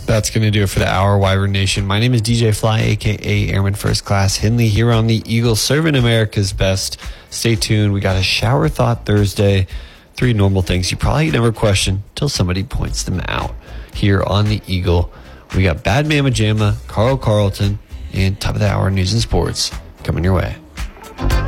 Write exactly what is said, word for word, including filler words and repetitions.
That's going to do it for the Hour, Wyvern Nation. My name is D J Fly, a k a. Airman First Class Hindley, here on the Eagle, serving America's best. Stay tuned. We got a Shower Thought Thursday. Three normal things you probably never question till somebody points them out. Here on the Eagle, we got Bad Mama Jamma, Carl Carlton, and top of the hour news and sports coming your way.